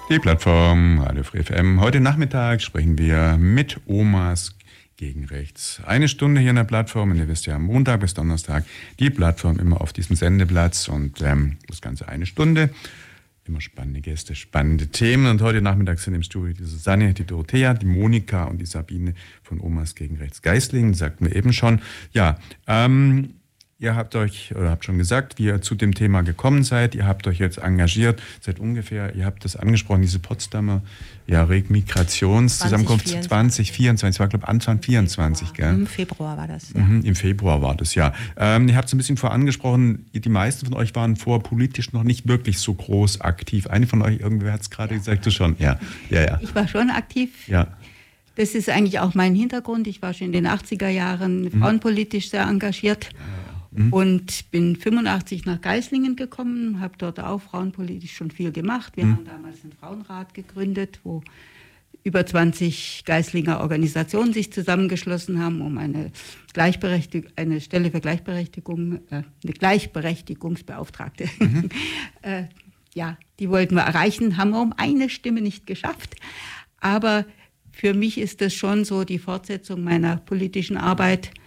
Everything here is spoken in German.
Die Plattform Radio Free FM. Heute Nachmittag sprechen wir mit Omas gegen Rechts. Eine Stunde hier in der Plattform. Und ihr wisst ja, Montag bis Donnerstag die Plattform immer auf diesem Sendeplatz. Und das Ganze eine Stunde. Immer spannende Gäste, spannende Themen. Und heute Nachmittag sind im Studio die Susanne, die Dorothea, die Monika und die Sabine von Omas gegen Rechts Geislingen. Sagten wir eben schon. Ja, ihr habt schon gesagt, wie ihr zu dem Thema gekommen seid. Ihr habt euch jetzt engagiert, ihr habt das angesprochen, diese Potsdamer Migrationszusammenkunft 2024, war glaube ich Anfang 24, gell? Im Februar war das. Ja. Im Februar war das, ja. Ihr habt es ein bisschen vorangesprochen, die meisten von euch waren vorher politisch noch nicht wirklich so groß aktiv. Eine von euch, irgendwer hat es gerade gesagt, du schon. Ja. Ich war schon aktiv. Ja. Das ist eigentlich auch mein Hintergrund. Ich war schon in den 80er Jahren frauenpolitisch sehr engagiert. Und bin 85 nach Geislingen gekommen, habe dort auch frauenpolitisch schon viel gemacht. Wir haben damals einen Frauenrat gegründet, wo über 20 Geislinger Organisationen sich zusammengeschlossen haben, um eine Stelle für Gleichberechtigung, eine Gleichberechtigungsbeauftragte. Die wollten wir erreichen, haben wir um eine Stimme nicht geschafft. Aber für mich ist das schon so die Fortsetzung meiner politischen Arbeit.